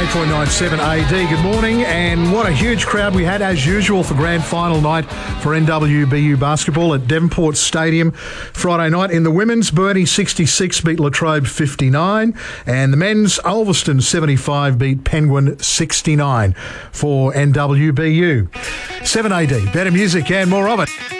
88.97 AD. Good morning, and what a huge crowd we had as usual for grand final night for NWBU basketball at Devonport Stadium Friday night. In the women's, Burnie 66 beat Latrobe 59, and the men's, Ulverston 75 beat Penguin 69 for NWBU. 7 AD, better music and more of it.